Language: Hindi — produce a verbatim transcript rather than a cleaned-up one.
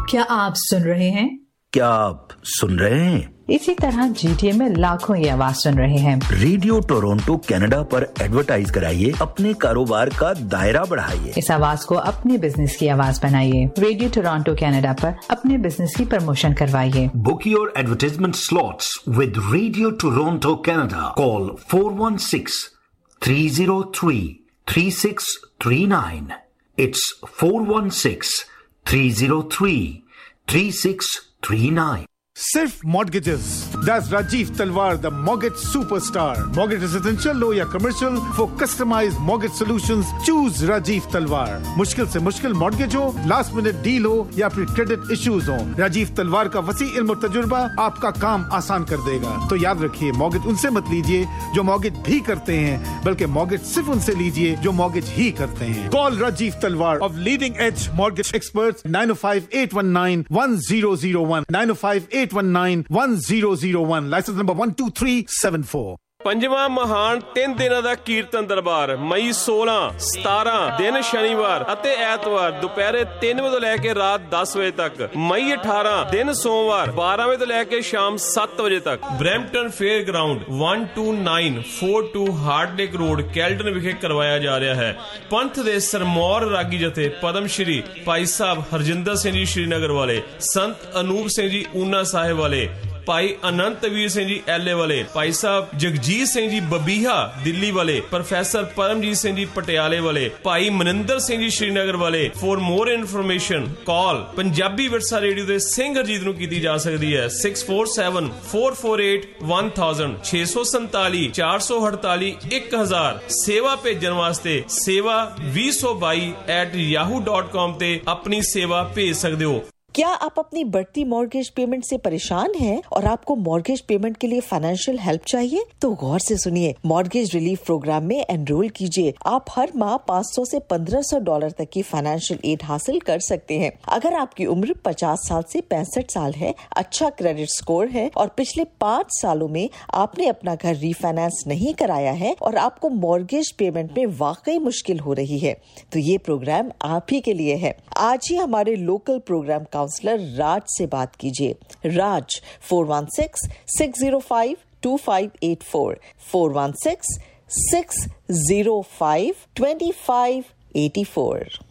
क्या आप सुन रहे हैं? क्या आप सुन रहे हैं? इसी तरह जीटीए में लाखों ये आवाज सुन रहे हैं। रेडियो टोरंटो कनाडा पर एडवर्टाइज कराइए, अपने कारोबार का दायरा बढ़ाइए। इस आवाज को अपने बिजनेस की आवाज बनाइए। रेडियो टोरंटो कनाडा पर अपने बिजनेस की प्रमोशन करवाइए। Book your advertisement slots with Radio Toronto Canada. Call four one six, three zero three, three six three nine. It's four one six, three zero three, three six three nine. सिर्फ mortgages. That's Rajiv Talwar, the mortgage superstar. Mortgage residential लो या commercial, for customized mortgage solutions, choose Rajiv Talwar. मुश्किल से मुश्किल mortgage हो, last minute deal हो या फिर credit issues हो, राजीव तलवार का वसी इल्म और तजुर्बा आपका काम आसान कर देगा। तो याद रखिए, mortgage उनसे मत लीजिए जो mortgage भी करते हैं, बल्कि mortgage सिर्फ उनसे लीजिए जो mortgage ही करते हैं। Call Rajiv Talwar of Leading Edge Mortgage Experts nine oh five, eight one nine, one zero zero one nine oh five, eight one nine, one zero zero one license number one two three seven four. ਪੰਜਵਾਂ ਮਹਾਨ ਤਿੰਨ ਦਿਨਾਂ ਦਾ ਕੀਰਤਨ ਦਰਬਾਰ ਮਈ ਸੋਲਾਂ, ਸਤਾਰਾਂ ਦਿਨ ਸ਼ਨੀਵਾਰ ਅਤੇ ਐਤਵਾਰ ਦੁਪਹਿਰੇ ਤਿੰਨ ਵਜੇ ਤੋਂ ਲੈ ਕੇ ਰਾਤ ਦਸ ਵਜੇ ਤੱਕ। ਮਈ ਅਠਾਰਾਂ ਦਿਨ ਸੋਮਵਾਰ ਬਾਰਾਂ ਵਜੇ ਤੋਂ ਲੈ ਕੇ ਸ਼ਾਮ ਸੱਤ ਵਜੇ ਤੱਕ। Brampton fair ground one two nine four two ਹਾਰਡਲੇਕ road ਕੈਲਟਨ ਵਿਖੇ ਕਰਵਾਇਆ ਜਾ ਰਿਹਾ ਹੈ। ਪੰਥ ਦੇ ਸਰਮੌਰ ਰਾਗੀ ਜਥੇ ਪਦਮ ਸ਼੍ਰੀ ਭਾਈ ਸਾਹਿਬ ਹਰਜਿੰਦਰ ਸਿੰਘ ਜੀ ਸ਼੍ਰੀਨਗਰ ਵਾਲੇ, ਸੰਤ ਅਨੂਪ ਸਿੰਘ ਜੀ ਊਨਾ ਸਾਹਿਬ ਵਾਲੇ, ਭਾਈ ਅਨੰਤਵੀਰ ਸਿੰਘ ਜੀ ਐਲੇ ਵਾਲੇ, ਭਾਈ ਸਾਹਿਬ ਜਗਜੀਤ ਸਿੰਘ ਜੀ ਬਬੀਹਾ ਦਿੱਲੀ ਵਾਲੇ, ਪ੍ਰੋਫੈਸਰ ਪਰਮਜੀਤ ਸਿੰਘ ਜੀ ਪਟਿਆਲੇ ਵਾਲੇ, ਭਾਈ ਮਨਿੰਦਰ ਸਿੰਘ ਜੀ ਸ਼੍ਰੀਨਗਰ ਵਾਲੇ। ਫॉर ਮੋਰ ਇਨਫੋਰਮੇਸ਼ਨ ਕਾਲ ਪੰਜਾਬੀ ਵਿਰਸਾ ਰੇਡੀਓ ਦੇ ਸਿੰਘ ਹਰਜੀਤ ਨੂੰ ਕੀਤੀ ਜਾ ਸਕਦੀ ਹੈ six four seven, four four eight, one thousand ਛੇ ਸੌ ਸੰਤਾਲੀ, ਚਾਰ ਸੌ ਅੜਤਾਲੀ, ਇੱਕ ਹਜ਼ਾਰ। ਸੇਵਾ ਭੇਜਣ ਵਾਸਤੇ ਸੇਵਾ ਵੀਹ ਸੌ ਬਾਈ at yahoo dot com ਤੇ ਆਪਣੀ ਸੇਵਾ ਭੇਜ ਸਕਦੇ ਹੋ। क्या आप अपनी बढ़ती मॉर्गेज पेमेंट से परेशान हैं और आपको मॉर्गेज पेमेंट के लिए फाइनेंशियल हेल्प चाहिए? तो गौर से सुनिए, मॉर्गेज रिलीफ प्रोग्राम में एनरोल कीजिए। आप हर माह पाँच सौ से पंद्रह सौ डॉलर तक की फाइनेंशियल एड हासिल कर सकते हैं। अगर आपकी उम्र पचास साल से पैंसठ साल है, अच्छा क्रेडिट स्कोर है और पिछले पाँच सालों में आपने अपना घर रीफाइनेंस नहीं कराया है और आपको मॉर्गेज पेमेंट में वाकई मुश्किल हो रही है, तो ये प्रोग्राम आप ही के लिए है। आज ही हमारे लोकल प्रोग्राम काउंसलर राज से बात कीजिए। राज four one six, six zero five, two five eight four, four one six, six zero five, two five eight four।